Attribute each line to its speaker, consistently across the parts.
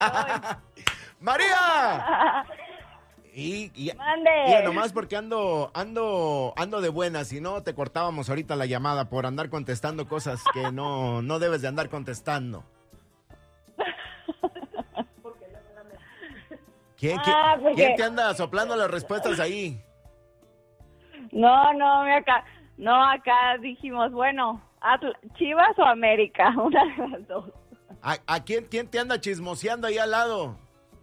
Speaker 1: María.
Speaker 2: Mande.
Speaker 1: Mira, nomás porque ando de buenas, si no te cortábamos ahorita la llamada por andar contestando cosas que no debes de andar contestando. ¿Quién te anda soplando las respuestas ahí?
Speaker 2: Acá dijimos, bueno, ¿Chivas o América? Una de las dos.
Speaker 1: ¿A quién te anda chismoseando ahí al lado?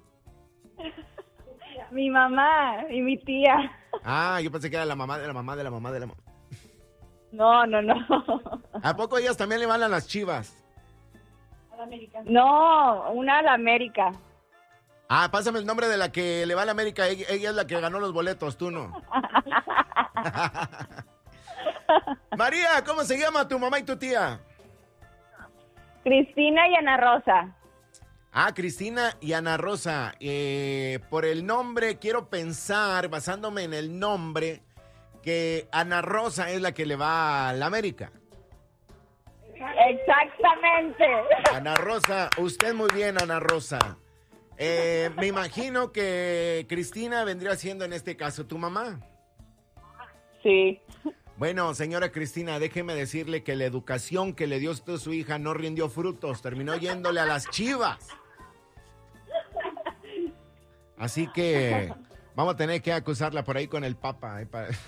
Speaker 2: Mi mamá y mi tía.
Speaker 1: Yo pensé que era la mamá de la mamá de la mamá de la mamá.
Speaker 2: No.
Speaker 1: ¿A poco ellas también le van a las Chivas?
Speaker 2: A la América. No, una a la América.
Speaker 1: Pásame el nombre de la que le va a la América. Ella es la que ganó los boletos, tú no. María, ¿cómo se llama tu mamá y tu tía?
Speaker 2: Cristina y Ana Rosa.
Speaker 1: Cristina y Ana Rosa. Por el nombre, quiero pensar, basándome en el nombre, que Ana Rosa es la que le va a la América.
Speaker 2: Exactamente.
Speaker 1: Ana Rosa, usted muy bien, Ana Rosa. Me imagino que Cristina vendría siendo en este caso tu mamá.
Speaker 2: Sí.
Speaker 1: Bueno, señora Cristina, déjeme decirle que la educación que le dio usted a su hija no rindió frutos, terminó yéndole a las Chivas. Así que vamos a tener que acusarla por ahí con el Papa.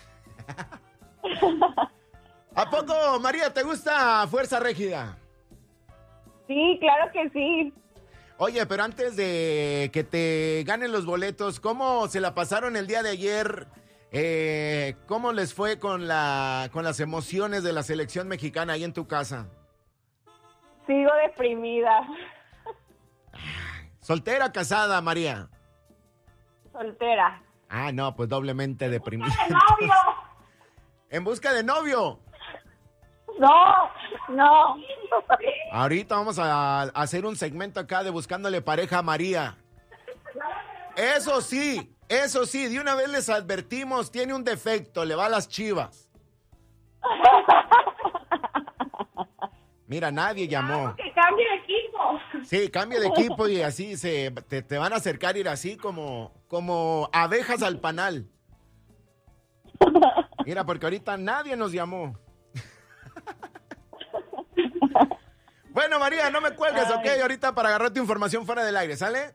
Speaker 1: ¿A poco, María, te gusta Fuerza Régida?
Speaker 2: Sí, claro que sí.
Speaker 1: Oye, pero antes de que te ganen los boletos, ¿cómo se la pasaron el día de ayer? ¿Cómo les fue con las emociones de la selección mexicana ahí en tu casa?
Speaker 2: Sigo deprimida.
Speaker 1: ¿Soltera o casada, María?
Speaker 2: Soltera.
Speaker 1: No, pues doblemente deprimida.
Speaker 2: ¡En busca de novio!
Speaker 1: ¿En busca de novio?
Speaker 2: No.
Speaker 1: Ahorita vamos a hacer un segmento acá de buscándole pareja a María. Eso sí, de una vez les advertimos, tiene un defecto, le va a las Chivas. Mira, nadie llamó.
Speaker 2: Que cambie de equipo.
Speaker 1: Sí, cambia de equipo y así te van a acercar ir así como abejas al panal. Mira, porque ahorita nadie nos llamó. Bueno, María, no me cuelgues, ¿ok? Ahorita para agarrarte información fuera del aire, ¿sale?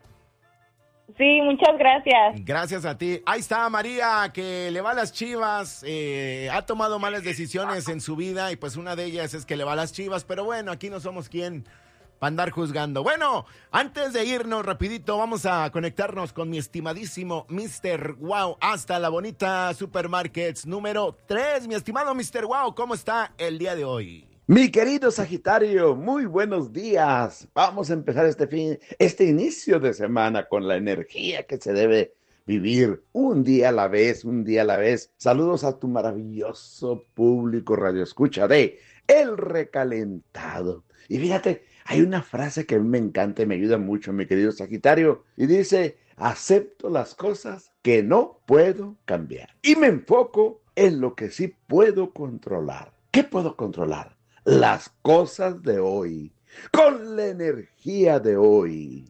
Speaker 2: Sí, muchas gracias.
Speaker 1: Gracias a ti. Ahí está María, que le va a las Chivas. Ha tomado malas decisiones en su vida y pues una de ellas es que le va a las Chivas. Pero bueno, aquí no somos quien para andar juzgando. Bueno, antes de irnos rapidito, vamos a conectarnos con mi estimadísimo Mr. Wow hasta la bonita Supermarkets número 3. Mi estimado Mr. Wow, ¿cómo está el día de hoy?
Speaker 3: Mi querido Sagitario, muy buenos días. Vamos a empezar este inicio de semana con la energía que se debe vivir un día a la vez, un día a la vez. Saludos a tu maravilloso público radioescucha de El Recalentado. Y fíjate, hay una frase que a mí me encanta y me ayuda mucho, mi querido Sagitario, y dice: acepto las cosas que no puedo cambiar y me enfoco en lo que sí puedo controlar. ¿Qué puedo controlar? Las cosas de hoy, con la energía de hoy,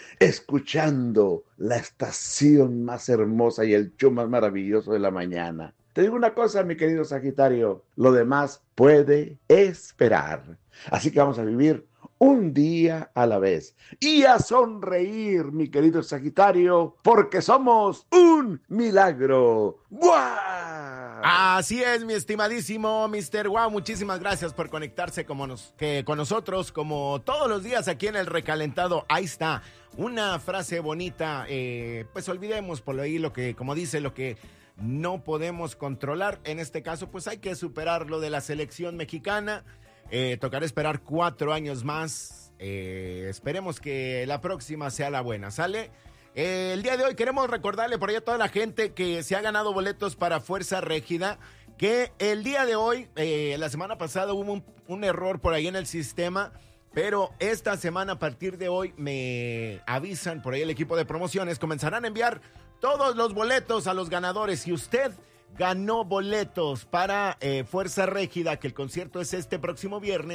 Speaker 3: escuchando la estación más hermosa y el show más maravilloso de la mañana. Te digo una cosa, mi querido Sagitario, lo demás puede esperar. Así que vamos a vivir un día a la vez y a sonreír, mi querido Sagitario, porque somos un milagro. ¡Buah!
Speaker 1: Así es, mi estimadísimo Mr. Wow. Muchísimas gracias por conectarse con nosotros, como todos los días aquí en El Recalentado. Ahí está, una frase bonita. Pues olvidemos por ahí lo que, como dice, lo que no podemos controlar. En este caso, pues hay que superar lo de la selección mexicana. Tocará esperar 4 años más. Esperemos que la próxima sea la buena, ¿sale? El día de hoy queremos recordarle por ahí a toda la gente que se ha ganado boletos para Fuerza Régida, que el día de hoy, la semana pasada hubo un error por ahí en el sistema, pero esta semana a partir de hoy me avisan por ahí el equipo de promociones, comenzarán a enviar todos los boletos a los ganadores. Si usted ganó boletos para Fuerza Régida, que el concierto es este próximo viernes,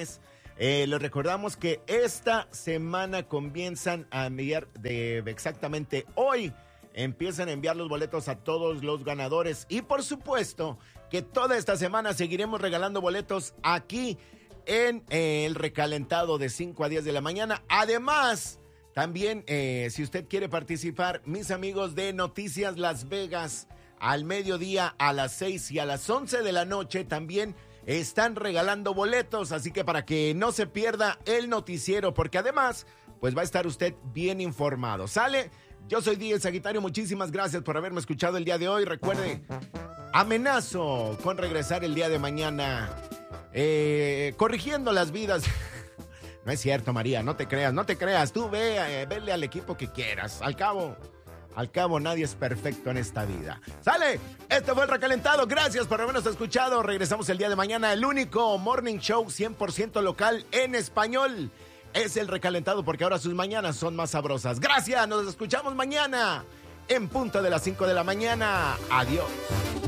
Speaker 1: Les recordamos que esta semana comienzan a enviar exactamente hoy. Empiezan a enviar los boletos a todos los ganadores. Y por supuesto que toda esta semana seguiremos regalando boletos aquí en el recalentado de 5 a 10 de la mañana. Además, también si usted quiere participar, mis amigos de Noticias Las Vegas, al mediodía, a las 6 y a las 11 de la noche también están regalando boletos. Así que para que no se pierda el noticiero, porque además, pues va a estar usted bien informado. ¿Sale? Yo soy DJ Sagitario, muchísimas gracias por haberme escuchado el día de hoy. Recuerde, amenazo con regresar el día de mañana, corrigiendo las vidas. No es cierto, María, no te creas. Tú vele al equipo que quieras. Al cabo, nadie es perfecto en esta vida. ¡Sale! Este fue el recalentado. Gracias por habernos escuchado. Regresamos el día de mañana. El único morning show 100% local en español. Es el recalentado porque ahora sus mañanas son más sabrosas. Gracias, nos escuchamos mañana en punto de las 5 de la mañana. Adiós.